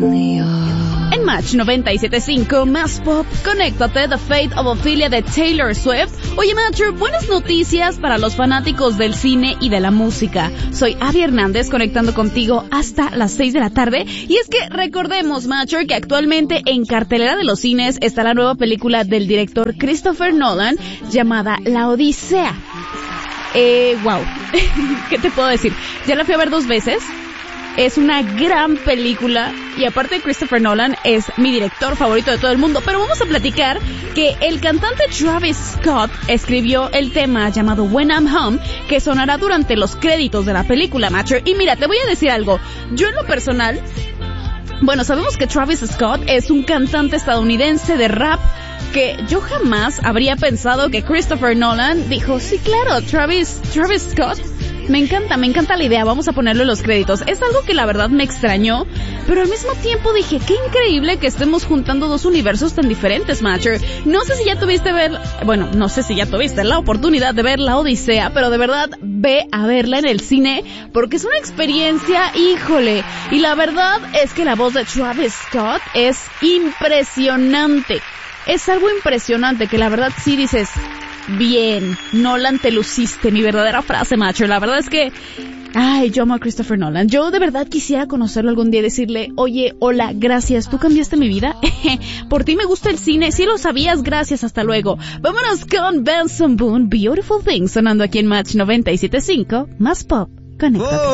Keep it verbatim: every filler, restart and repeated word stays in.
En Match noventa y siete punto cinco, más pop, conéctate, The Fate of Ophelia de Taylor Swift. Oye, Matcher, buenas noticias para los fanáticos del cine y de la música. Soy Abby Hernández, conectando contigo hasta las seis de la tarde. Y es que recordemos, Matcher, que actualmente en cartelera de los cines está la nueva película del director Christopher Nolan llamada La Odisea. Eh, wow. ¿Qué te puedo decir? Ya la fui a ver dos veces. Es una gran película y aparte Christopher Nolan es mi director favorito de todo el mundo. Pero vamos a platicar que el cantante Travis Scott escribió el tema llamado When I'm Home, que sonará durante los créditos de la película, Matcher. Y mira, te voy a decir algo. Yo en lo personal, bueno, sabemos que Travis Scott es un cantante estadounidense de rap que yo jamás habría pensado que Christopher Nolan dijo, sí, claro, Travis, Travis Scott. Me encanta, me encanta la idea, vamos a ponerlo en los créditos. Es algo que la verdad me extrañó, pero al mismo tiempo dije, qué increíble que estemos juntando dos universos tan diferentes, Matcher. No sé si ya tuviste ver, bueno, no sé si ya tuviste la oportunidad de ver La Odisea, pero de verdad ve a verla en el cine, porque es una experiencia, híjole. Y la verdad es que la voz de Travis Scott es impresionante. Es algo impresionante que la verdad sí dices, bien, Nolan, te luciste, mi verdadera frase, macho. La verdad es que, ay, yo amo a Christopher Nolan. Yo de verdad quisiera conocerlo algún día y decirle, oye, hola, gracias, tú cambiaste mi vida. Por ti me gusta el cine, si lo sabías, gracias, hasta luego. Vámonos con Benson Boone, Beautiful Things, sonando aquí en Match noventa y siete punto cinco, más pop, conéctate.